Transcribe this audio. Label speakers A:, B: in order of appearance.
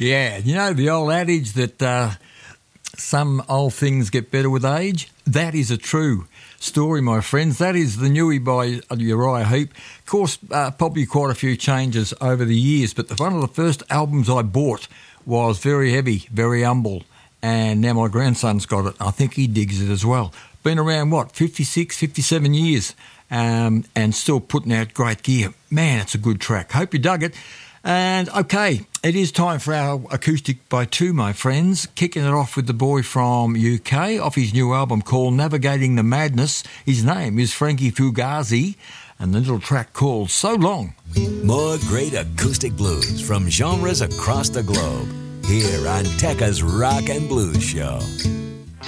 A: Yeah, you know the old adage that some old things get better with age? That is a true story, my friends. That is The Newie by Uriah Heep. Of course, probably quite a few changes over the years, but one of the first albums I bought was very heavy, very humble, and now my grandson's got it. I think he digs it as well. Been around, 56, 57 years, and still putting out great gear. Man, it's a good track. Hope you dug it. And, okay, it is time for our Acoustic by Two, my friends. Kicking it off with the boy from UK, off his new album called Navigating the Madness. His name is Frankie Fugazi, and the little track called So Long.
B: More great acoustic blues from genres across the globe, here on Tekka's Rock and Blues Show.